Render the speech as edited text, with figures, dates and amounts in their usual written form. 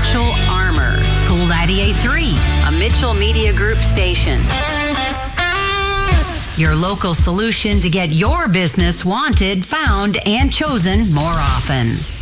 Mitchell Armor. Cool 98.3, a Mitchell Media Group station. Your local solution to get your business wanted, found, and chosen more often.